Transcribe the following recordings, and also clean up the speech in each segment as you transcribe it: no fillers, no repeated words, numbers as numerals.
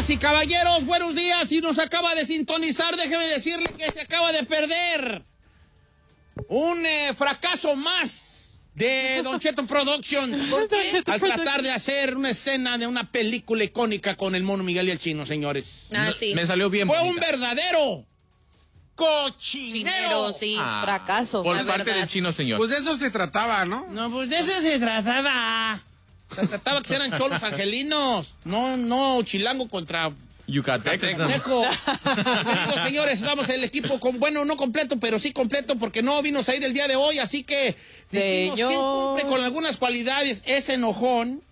Damas y caballeros, buenos días. Si nos acaba de sintonizar, déjeme decirle que se acaba de perder un fracaso más de Don Cheto Productions. ¿Por qué? Al tratar de hacer una escena de una película icónica con el Mono Miguel y el Chino, señores. Sí. Me salió bien Fue bonita. un verdadero cochinero. Sí. Fracaso. Por La parte verdad. del Chino, señor. Pues de eso se trataba, ¿no? No, pues de eso se trataba. Se trataba que eran cholos angelinos. No, chilango contra Yucatec. Dejo. Queridos señores, estamos el equipo con, bueno, no completo, pero sí completo, porque no vino Said el día de hoy, así que dijimos, ¿quién cumple con algunas cualidades? Es enojón.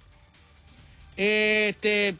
El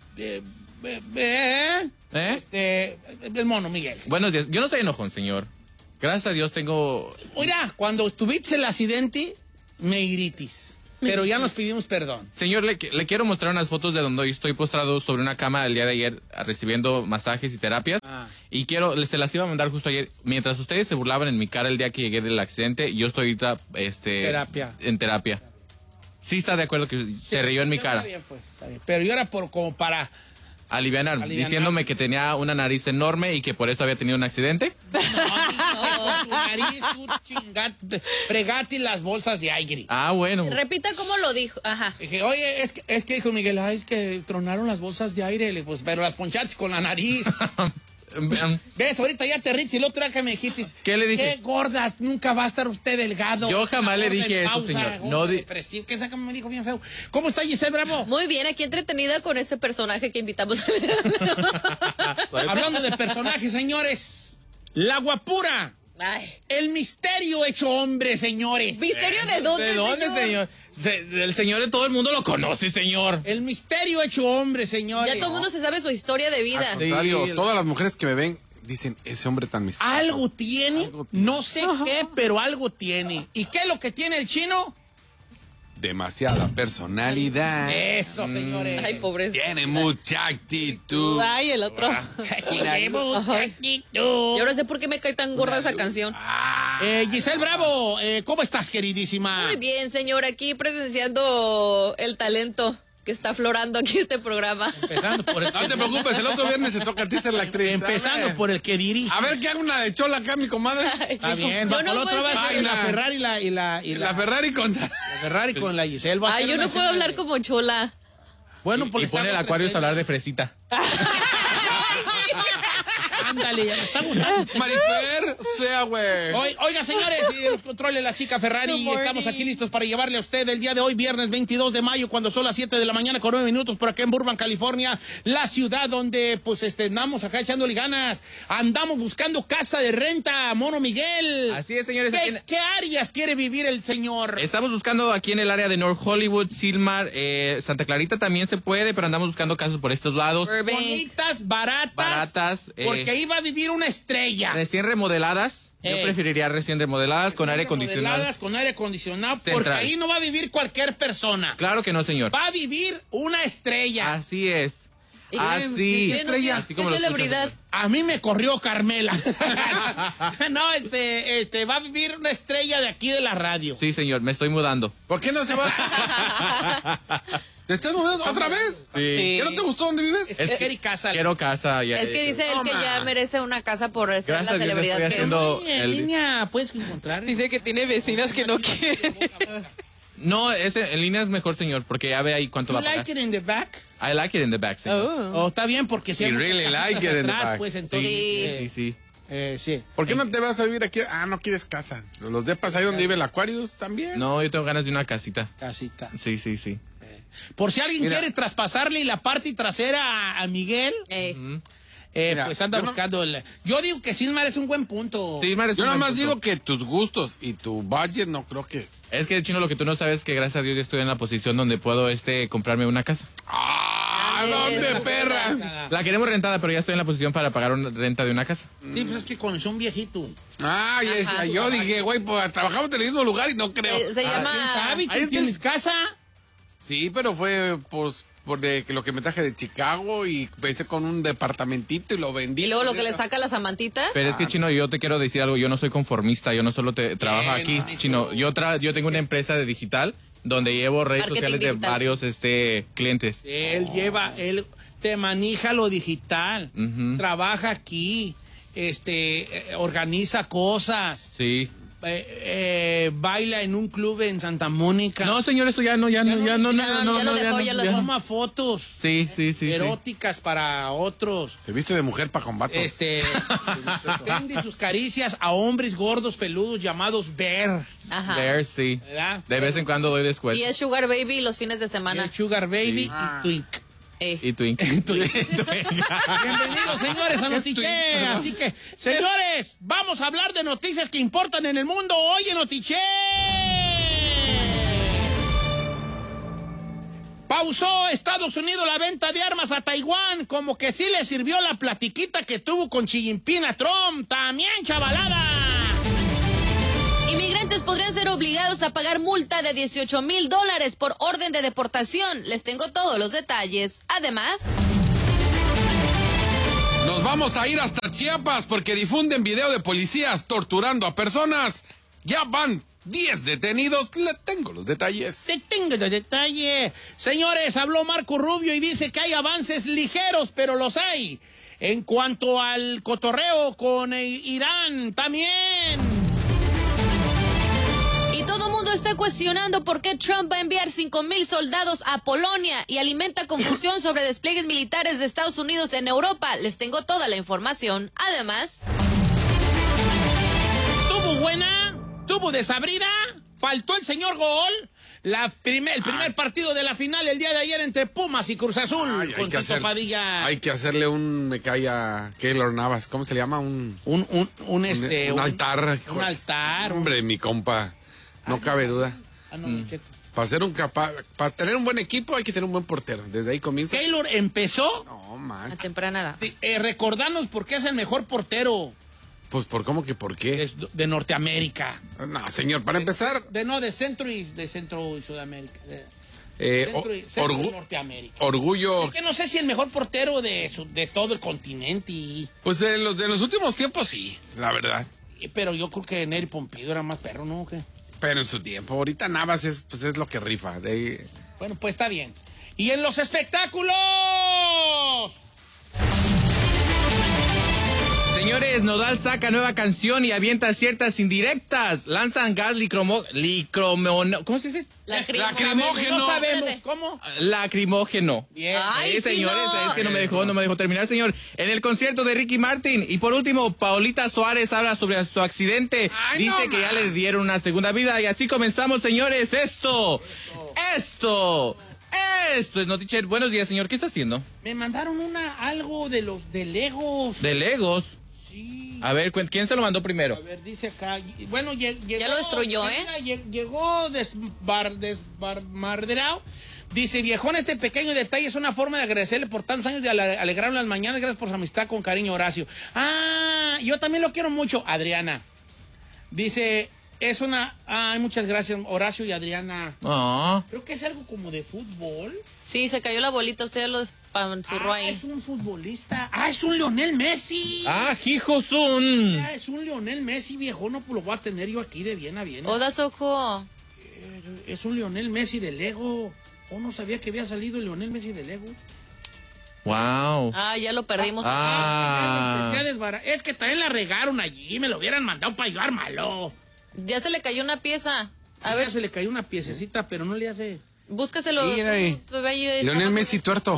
Mono Miguel. Buenos días. Yo no soy enojón, señor. Gracias a Dios tengo... Oiga, cuando tuviste el accidente, me iritis. Pero ya nos pedimos perdón. Señor, le quiero mostrar unas fotos de donde estoy postrado sobre una cama el día de ayer recibiendo masajes y terapias. Y se las iba a mandar justo ayer. Mientras ustedes se burlaban en mi cara el día que llegué del accidente, yo estoy ahorita en terapia. Sí está de acuerdo que se rió en mi cara. Está bien, pues, está bien. Pero yo era como para... Alivianar, diciéndome que tenía una nariz enorme y que por eso había tenido un accidente. No, tu nariz, tu chingate, fregate las bolsas de aire. Ah, bueno. Repita cómo lo dijo. Ajá. Dije, oye, es que dijo Miguel, ay, es que tronaron las bolsas de aire. Le, pues, pero las ponchaste con la nariz. ¿Ves? Ahorita ya te ríes y el otro día que me dijiste, ¿Qué le dije? Qué gordas, nunca va a estar usted delgado. Yo jamás le dije eso, pausa, señor. No depresivo. ¿Qué saca? Me dijo bien feo. ¿Cómo está Giselle Bravo? Muy bien, aquí entretenida con este personaje que invitamos. Hablando de personajes, señores. La guapura. Ay. El misterio hecho hombre, señores. ¿Misterio de dónde, ¿De dónde, señor? El señor de todo el mundo lo conoce, señor. El misterio hecho hombre, señores. Ya todo el mundo se sabe su historia de vida. Al contrario, todas las mujeres que me ven dicen, ese hombre tan misterioso. Algo tiene, no sé qué, pero algo tiene. ¿Y qué es lo que tiene el Chino? Demasiada personalidad. Eso, señores. Ay, pobres. Tiene mucha actitud. Ay, el otro. Yo no sé por qué me cae tan gorda esa canción. Giselle Bravo, ¿cómo estás, queridísima? Muy bien, señor, aquí presenciando el talento que está aflorando aquí este programa. Empezando por el, No te preocupes, el otro viernes se toca a ti ser la actriz. empezando por el que dirige. A ver, ¿qué hago una de chola acá, mi comadre? Está bien, Yo va no por el otro puedo va a ser hacer- la Ferrari y La Ferrari contra... la Ferrari con la Giselle. Va a Ay, ser yo una no puedo escena hablar de- como chola. Bueno, Y porque pone el Aquarius a hablar de fresita. Ándale, ya me está gustando. Marifer, sea, güey. Oiga, señores, y los controles la chica Ferrari. Good Y morning. estamos aquí listos para llevarle a usted el día de hoy, viernes 22 de mayo, cuando son las 7 de la mañana con 9 minutos por acá en Burbank, California, la ciudad donde, pues, andamos acá echándole ganas. Andamos buscando casa de renta, Mono Miguel. Así es, señores. ¿Qué áreas quiere vivir el señor? Estamos buscando aquí en el área de North Hollywood, Silmar, Santa Clarita también se puede, pero andamos buscando casas por estos lados. Burbank. Bonitas, baratas. Baratas, Porque ahí va a vivir una estrella. Recién remodeladas. Yo preferiría recién remodeladas con aire acondicionado. Remodeladas con aire acondicionado, porque Central. ahí no va a vivir cualquier persona. Claro que no, señor. Va a vivir una estrella. Así es. ¿Y Así. qué estrella? Así ¿Qué como lo celebridad? escuchas. A mí me corrió Carmela. No, va a vivir una estrella de aquí de la radio. Sí, señor, me estoy mudando. ¿Por qué no se va? ¿Te estás moviendo otra vez? Sí. ¿Ya no te gustó dónde vives? Es que quiere casa. Quiero casa. Ya, Es que dice él que ya merece una casa por ser Gracias la a Dios celebridad estoy que es. haciendo- En línea puedes encontrar. Dice que tiene vecinas que no quieren. No, en línea es mejor, señor, porque ya ve ahí cuánto You va a pagar. like it in the back? I like it in the back, señor. Oh. Oh, está bien, porque si You hay muchas really casitas like it in the atrás, back. pues entonces. Sí, sí. Sí. ¿Por qué no te vas a vivir aquí? Ah, no quieres casa. Los depas ahí donde vive el Aquarius también. No, yo tengo ganas de una casita. Casita. Sí, sí, sí. Por si alguien Mira. quiere traspasarle la parte trasera a Miguel, Mira, pues anda yo no- buscando el. Yo digo que Silmar es un buen punto. Sí, Mar, es Yo un nada buen más punto. digo que tus gustos y tu budget no creo que... Es que, Chino, lo que tú no sabes es que gracias a Dios yo estoy en la posición donde puedo comprarme una casa. ¡Ah! ¿Dónde, perras? La queremos rentada, pero ya estoy en la posición para pagar una renta de una casa. Sí, pues es que con un viejito. Ah, ya decía, yo dije, güey, pues trabajamos en el mismo lugar y no creo. Se llama... ¿Quién sabe? ahí ¿Tú está. tienes casa? Sí, pero fue por de que lo que me traje de Chicago y empecé con un departamentito y lo vendí. Y luego lo que le saca a las amantitas. Pero es que, Chino, yo te quiero decir algo. Yo no soy conformista. Yo no solo trabajo aquí, Bien, Chino. Yo tengo una empresa de digital donde llevo redes Marketing sociales de digital. varios clientes. Él te maneja lo digital, trabaja aquí, organiza cosas, Sí. baila en un club en Santa Mónica. No, señor, eso ya no. Toma fotos Sí. eróticas para otros. Se viste de mujer para combates. Vende sus caricias a hombres gordos peludos llamados Bear. Ajá. There, sí. ¿Verdad? De vez en cuando doy descuento. Y es Sugar Baby los fines de semana. El Sugar Baby y Twink. Y Twink. Bienvenidos, señores, a Notiche. Así que, señores, vamos a hablar de noticias que importan en el mundo hoy en Notiche. Pausó Estados Unidos la venta de armas a Taiwán, como que sí le sirvió la platiquita que tuvo con Xi Jinping a Trump. También, chavalada. Inmigrantes podrían ser obligados a pagar multa de $18,000 por orden de deportación. Les tengo todos los detalles. Además, Nos vamos a ir hasta Chiapas porque difunden video de policías torturando a personas. Ya van 10 detenidos. Le tengo los detalles. Te tengo el detalle. Señores, habló Marco Rubio y dice que hay avances ligeros, pero los hay. En cuanto al cotorreo con Irán, también. y todo mundo está cuestionando por qué Trump va a enviar 5,000 soldados a Polonia y alimenta confusión sobre despliegues militares de Estados Unidos en Europa. Les tengo toda la información. Además, Tuvo buena, tuvo desabrida, faltó el señor gol. El primer partido de la final el día de ayer entre Pumas y Cruz Azul. Ay, con Tito Padilla. hay que hacerle me cae a Keylor Navas. ¿Cómo se le llama? Un altar. Un altar. Hombre, mi compa. No cabe duda. Para tener un buen equipo hay que tener un buen portero. Desde ahí comienza. Keylor empezó No, man. a temprana edad. recordarnos por qué es el mejor portero Pues ¿cómo qué? de Norteamérica. No, señor, para empezar, De Centro y Sudamérica. Centro y Norteamérica. orgullo. Es que no sé si el mejor portero de todo el continente. Pues de los últimos tiempos sí, la verdad. Pero yo creo que Nery Pompido era más perro, ¿no? ¿Qué? Pero en su tiempo. Ahorita Navas es lo que rifa. Bueno, pues está bien. Y en los espectáculos. Señores, Nodal saca nueva canción y avienta ciertas indirectas. Lanzan gas ¿cómo se dice? Lacrimógeno. No sabemos cómo. Lacrimógeno. Bien. Ay, Sí, sí, señores, no. es que no me dejó terminar, señor. En el concierto de Ricky Martin. Y por último, Paulita Suárez habla sobre su accidente. Ay, Dice no, que ya man. le dieron una segunda vida. Y así comenzamos, señores. Esto es Notiche. Buenos días, señor. ¿Qué está haciendo? Me mandaron algo de los de Legos. ¿De Legos? Sí. A ver, ¿quién se lo mandó primero? A ver, dice acá. Bueno, llegó. Ya lo destruyó, ¿eh? Mira, llegó desbarmaderado. Dice, viejón, este pequeño detalle es una forma de agradecerle por tantos años de alegrarme las mañanas. Gracias por su amistad, con cariño, Horacio. Ah, yo también lo quiero mucho, Adriana. Dice, muchas gracias, Horacio y Adriana. Ah. Creo que es algo como de fútbol. Sí, se cayó la bolita, usted ya lo despanzurró ahí. Es un futbolista. Es un Lionel Messi. Hijosun. Es un Lionel Messi, viejo. No, pues lo voy a tener yo aquí de bien a bien. Oda Soco. Es un Lionel Messi de Lego. No sabía que había salido el Lionel Messi de Lego. Wow. Ya lo perdimos. Es que también la regaron allí. Me lo hubieran mandado para yo armarlo. Ya se le cayó una pieza. A ver, Se le cayó una piececita, pero no le hace. búscaselo. Mira ahí. Lionel Messi tuerto.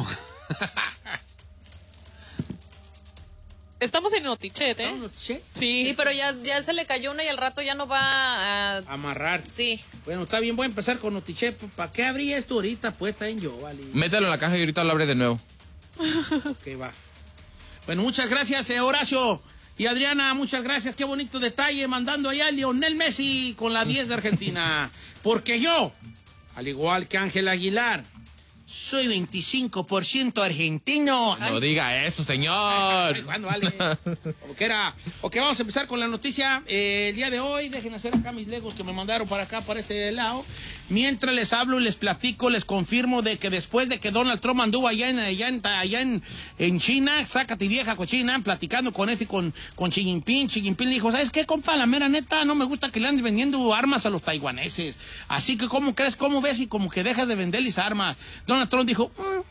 Estamos en Notichet, ¿eh? No, che, Sí, pero ya se le cayó una y al rato ya no va a... amarrar. Sí. Bueno, está bien, voy a empezar con Notiche. ¿Para qué abrí esto ahorita? Pues está en yo, vale. Mételo en la caja y ahorita lo abre de nuevo. Ok, va. Bueno, muchas gracias, Horacio. Y Adriana, muchas gracias. Qué bonito detalle mandando allá a Lionel Messi con la 10 de Argentina. Porque yo, al igual que Ángel Aguilar Soy 25% argentino. No diga eso, señor. Ay, bueno, vale. Como que era. Ok, vamos a empezar con la noticia. El día de hoy, dejen hacer acá mis legos que me mandaron para acá, para este lado. Mientras les hablo y les platico, les confirmo de que después de que Donald Trump anduvo allá en China, sácate vieja cochina, platicando con Xi Jinping. Xi Jinping le dijo, ¿sabes qué, compa? La mera neta, no me gusta que le andes vendiendo armas a los taiwaneses. Así que, ¿cómo crees? ¿Cómo ves? Y como que dejas de venderles armas. Donald Trump dijo,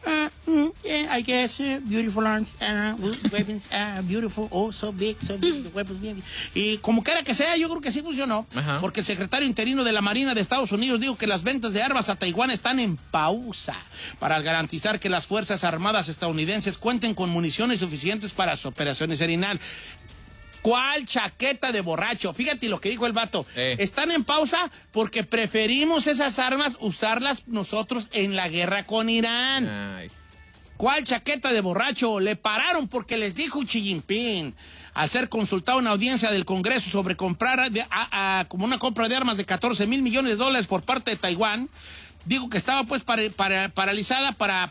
I guess, beautiful arms, weapons, beautiful, oh, so big, weapons, bien. Y como quiera que sea, yo creo que sí funcionó. Ajá. Porque el secretario interino de la Marina de Estados Unidos dijo que las ventas de armas a Taiwán están en pausa para garantizar que las Fuerzas Armadas estadounidenses cuenten con municiones suficientes para sus operaciones serenal. ¿Cuál chaqueta de borracho? Fíjate lo que dijo el vato. Están en pausa porque preferimos esas armas usarlas nosotros en la guerra con Irán. Ay. ¿Cuál chaqueta de borracho? Le pararon porque les dijo Xi Jinping, al ser consultado en una audiencia del Congreso sobre comprar como una compra de armas de $14 mil millones por parte de Taiwán, dijo que estaba pues paralizada para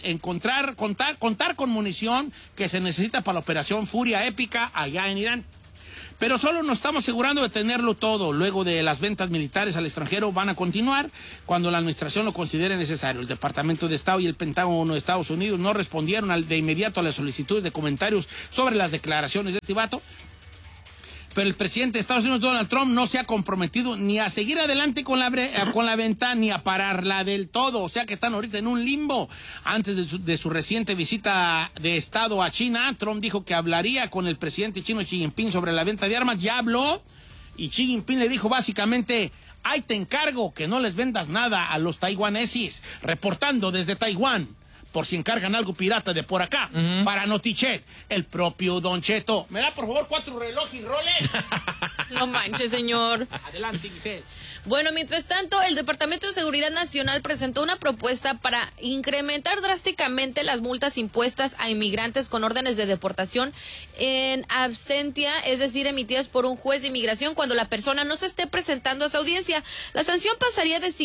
contar con munición que se necesita para la operación Furia Épica allá en Irán. Pero solo nos estamos asegurando de tenerlo todo. Luego de las ventas militares al extranjero van a continuar cuando la administración lo considere necesario. El Departamento de Estado y el Pentágono de Estados Unidos no respondieron de inmediato a las solicitudes de comentarios sobre las declaraciones de este vato. Pero el presidente de Estados Unidos, Donald Trump, no se ha comprometido ni a seguir adelante con la venta ni a pararla del todo. O sea que están ahorita en un limbo. Antes de su reciente visita de Estado a China, Trump dijo que hablaría con el presidente chino Xi Jinping sobre la venta de armas. Ya habló y Xi Jinping le dijo básicamente, ahí te encargo que no les vendas nada a los taiwaneses. Reportando desde Taiwán, por si encargan algo pirata de por acá, para Notichet, el propio Don Cheto. ¿Me da, por favor, 4 relojes y roles? No manches, señor. Adelante, Giselle. Bueno, mientras tanto, el Departamento de Seguridad Nacional presentó una propuesta para incrementar drásticamente las multas impuestas a inmigrantes con órdenes de deportación en absentia, es decir, emitidas por un juez de inmigración cuando la persona no se esté presentando a su audiencia. La sanción pasaría de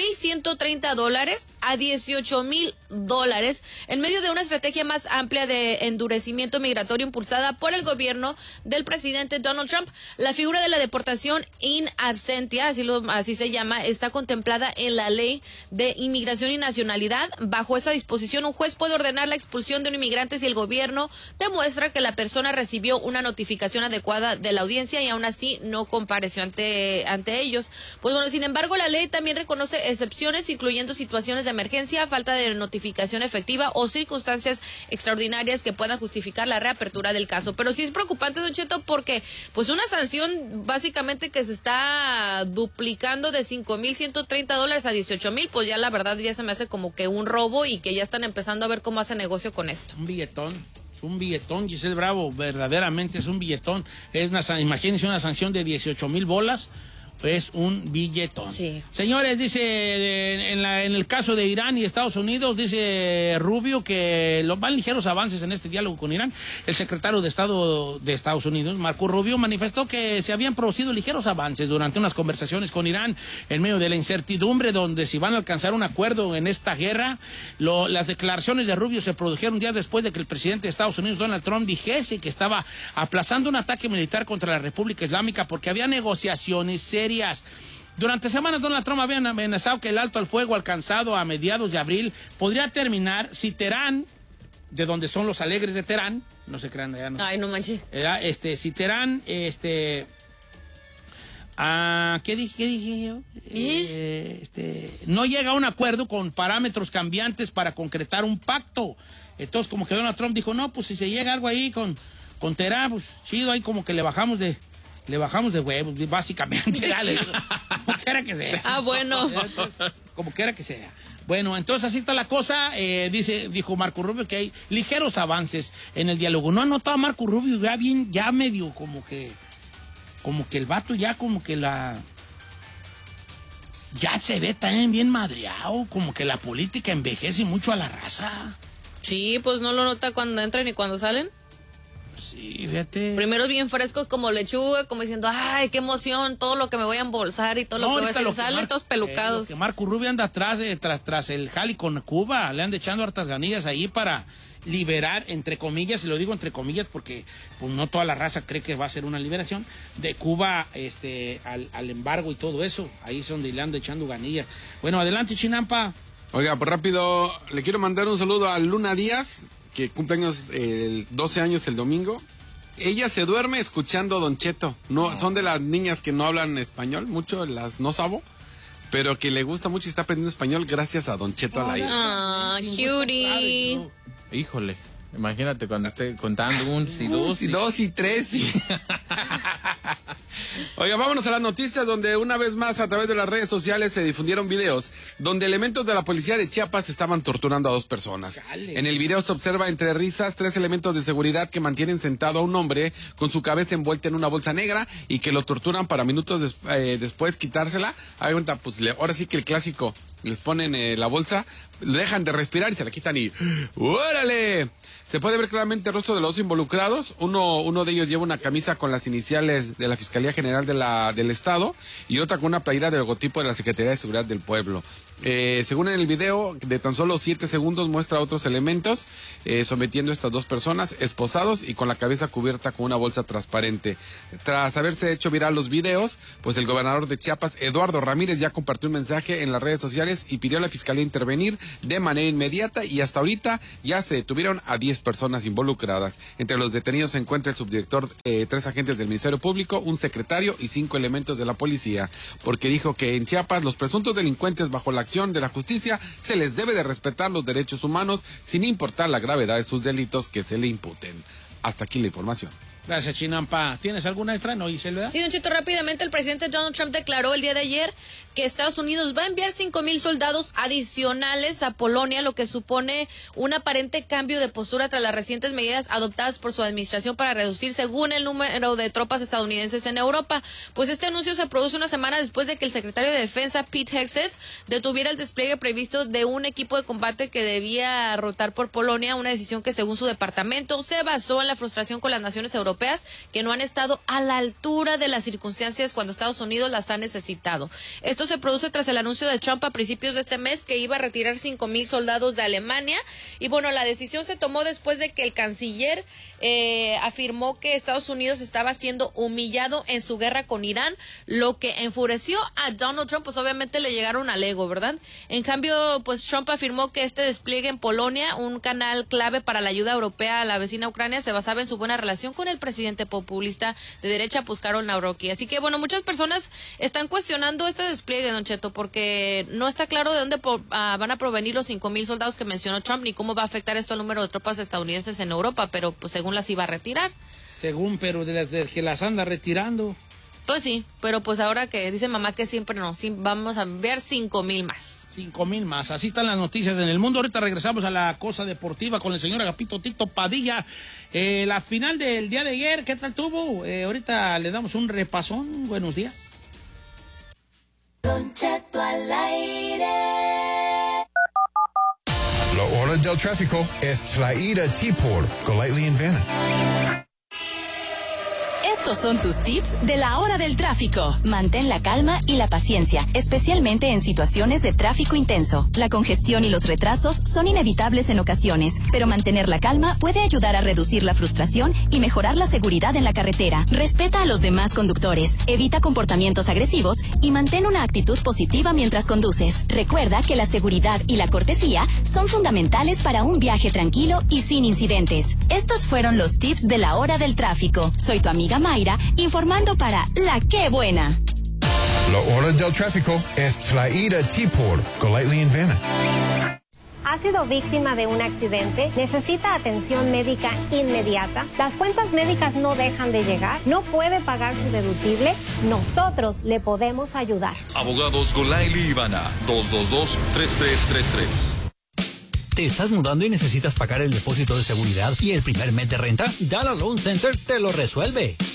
$5,130 a $18,000 en medio de una estrategia más amplia de endurecimiento migratorio impulsada por el gobierno del presidente Donald Trump. La figura de la deportación in absentia, así se llama, está contemplada en la Ley de Inmigración y Nacionalidad. Bajo esa disposición, un juez puede ordenar la expulsión de un inmigrante si el gobierno demuestra que la persona recibió una notificación adecuada de la audiencia y aún así no compareció ante ellos. Pues bueno, sin embargo, la ley también reconoce excepciones, incluyendo situaciones de emergencia, falta de notificación efectiva o circunstancias extraordinarias que puedan justificar la reapertura del caso. Pero sí es preocupante, Don Cheto, porque pues una sanción básicamente que se está duplicando de $5,130 a $18,000, pues ya la verdad ya se me hace como que un robo y que ya están empezando a ver cómo hace negocio con esto. Un billetón. Es un billetón, Giselle Bravo, verdaderamente es un billetón. Imagínense una sanción de $18,000. Es un billetón. Sí. Señores, dice, en el caso de Irán y Estados Unidos, dice Rubio que van ligeros avances en este diálogo con Irán. El secretario de Estado de Estados Unidos, Marco Rubio, manifestó que se habían producido ligeros avances durante unas conversaciones con Irán en medio de la incertidumbre donde si van a alcanzar un acuerdo en esta guerra. Las declaraciones de Rubio se produjeron días después de que el presidente de Estados Unidos, Donald Trump, dijese que estaba aplazando un ataque militar contra la República Islámica porque había negociaciones serias. Durante semanas, Donald Trump había amenazado que el alto al fuego alcanzado a mediados de abril podría terminar si Teherán, de donde son los alegres de Teherán, no se crean allá, no. Ay, no manches. Si Teherán, ¿qué dije yo? No llega a un acuerdo con parámetros cambiantes para concretar un pacto. Entonces, como que Donald Trump dijo, no, pues si se llega algo ahí con Teherán, pues chido, ahí como que le bajamos de huevos, básicamente, dale. Como quiera que sea. Ah, bueno. Como quiera que sea. Bueno, entonces así está la cosa. Dijo Marco Rubio que hay ligeros avances en el diálogo. ¿No ha notado a Marco Rubio ya medio como que el vato ya como que ya se ve también bien madreado, como que la política envejece mucho a la raza? Sí, pues no lo nota cuando entran y cuando salen. Sí, fíjate. Primero bien frescos como lechuga, como diciendo, ay, qué emoción, todo lo que me voy a embolsar y todo lo que voy a hacer. Salen todos pelucados. Lo que Marco Rubio anda atrás, tras el jali con Cuba. Le anda echando hartas ganillas ahí para liberar, entre comillas, y lo digo entre comillas porque pues no toda la raza cree que va a ser una liberación de Cuba al embargo y todo eso. Ahí es donde le anda echando ganillas. Bueno, adelante, Chinampa. Oiga, pues rápido, le quiero mandar un saludo a Luna Díaz, que cumple años, 12 años el domingo. Ella se duerme escuchando Don Cheto. No, son de las niñas que no hablan español mucho, las no sabo, pero que le gusta mucho y está aprendiendo español gracias a Don Cheto al aire. Ah, cutie. Híjole, imagínate cuando esté contando un y dos. Y dos y tres. Oiga, vámonos a las noticias donde una vez más a través de las redes sociales se difundieron videos donde elementos de la policía de Chiapas estaban torturando a 2 personas. Dale. En el video se observa entre risas 3 elementos de seguridad que mantienen sentado a un hombre con su cabeza envuelta en una bolsa negra y que lo torturan para minutos después quitársela. Pues ahora sí que el clásico, les ponen la bolsa, le dejan de respirar y se la quitan y ¡órale! Se puede ver claramente el rostro de los involucrados. Uno de ellos lleva una camisa con las iniciales de la Fiscalía General del Estado y otra con una playera del logotipo de la Secretaría de Seguridad del Pueblo. Según en el video, de tan solo 7 segundos muestra otros elementos sometiendo a estas 2 personas, esposados y con la cabeza cubierta con una bolsa transparente. Tras haberse hecho viral los videos, pues el gobernador de Chiapas, Eduardo Ramírez, ya compartió un mensaje en las redes sociales y pidió a la Fiscalía intervenir de manera inmediata y hasta ahorita ya se detuvieron a 10 personas involucradas. Entre los detenidos se encuentra el subdirector, 3 agentes del Ministerio Público, un secretario y 5 elementos de la policía, porque dijo que en Chiapas los presuntos delincuentes bajo la acción de la justicia se les debe de respetar los derechos humanos sin importar la gravedad de sus delitos que se le imputen. Hasta aquí la información. Gracias, Chinampa. ¿Tienes alguna extra? ¿No, Iselda? Sí, Don Cheto, rápidamente el presidente Donald Trump declaró el día de ayer que Estados Unidos va a enviar 5,000 soldados adicionales a Polonia, lo que supone un aparente cambio de postura tras las recientes medidas adoptadas por su administración para reducir, según el número de tropas estadounidenses en Europa. Pues este anuncio se produce una semana después de que el secretario de Defensa, Pete Hegseth, detuviera el despliegue previsto de un equipo de combate que debía rotar por Polonia, una decisión que, según su departamento, se basó en la frustración con las naciones europeas que no han estado a la altura de las circunstancias cuando Estados Unidos las ha necesitado. Esto se produce tras el anuncio de Trump a principios de este mes que iba a retirar 5,000 soldados de Alemania. Y bueno, la decisión se tomó después de que el canciller afirmó que Estados Unidos estaba siendo humillado en su guerra con Irán, lo que enfureció a Donald Trump. Pues obviamente le llegaron al ego, ¿verdad? En cambio, pues Trump afirmó que este despliegue en Polonia, un canal clave para la ayuda europea a la vecina Ucrania, se basaba en su buena relación con el presidente populista de derecha, pues Karol Nawrocki. Así que bueno, muchas personas están cuestionando este despliegue, Don Cheto, porque no está claro de dónde van a provenir los 5,000 soldados que mencionó Trump, ni cómo va a afectar esto al número de tropas estadounidenses en Europa, pero pues según las iba a retirar. Según, pero de que las anda retirando. Pues sí, pero pues ahora que dice mamá que siempre no, sí, vamos a enviar 5,000 más. 5,000 más. Así están las noticias en el mundo. Ahorita regresamos a la cosa deportiva con el señor Agapito Tito Padilla. La final del día de ayer, ¿qué tal tuvo? Ahorita le damos un repasón. Buenos días. Don Cheto al aire. La hora del tráfico es traída a ti por Golightly & Vanna. Estos son tus tips de la hora del tráfico. Mantén la calma y la paciencia, especialmente en situaciones de tráfico intenso. La congestión y los retrasos son inevitables en ocasiones, pero mantener la calma puede ayudar a reducir la frustración y mejorar la seguridad en la carretera. Respeta a los demás conductores, evita comportamientos agresivos y mantén una actitud positiva mientras conduces. Recuerda que la seguridad y la cortesía son fundamentales para un viaje tranquilo y sin incidentes. Estos fueron los tips de la hora del tráfico. Soy tu amiga Mayra, informando para La Qué Buena. La hora del tráfico es traída a ti por Golightly & Vanna. ¿Ha sido víctima de un accidente? ¿Necesita atención médica inmediata? ¿Las cuentas médicas no dejan de llegar? ¿No puede pagar su deducible? Nosotros le podemos ayudar. Abogados Golightly & Vanna, 222-3333. ¿Te estás mudando y necesitas pagar el depósito de seguridad y el primer mes de renta? Dallas Loan Center te lo resuelve.